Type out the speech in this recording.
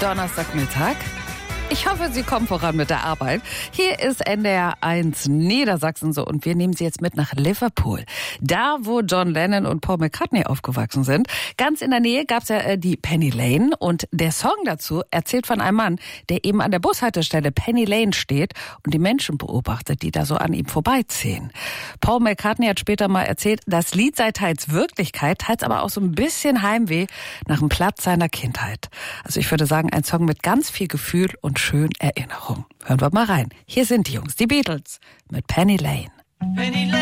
Donnerstagmittag. Ich hoffe, Sie kommen voran mit der Arbeit. Hier ist NDR 1 Niedersachsen so und wir nehmen Sie jetzt mit nach Liverpool. Da, wo John Lennon und Paul McCartney aufgewachsen sind. Ganz in der Nähe gab's ja die Penny Lane und der Song dazu erzählt von einem Mann, der eben an der Bushaltestelle Penny Lane steht und die Menschen beobachtet, die da so an ihm vorbeiziehen. Paul McCartney hat später mal erzählt, das Lied sei teils Wirklichkeit, teils aber auch so ein bisschen Heimweh nach dem Platz seiner Kindheit. Also ich würde sagen, ein Song mit ganz viel Gefühl und schönen Erinnerungen. Hören wir mal rein. Hier sind die Jungs, die Beatles mit Penny Lane. Penny Lane.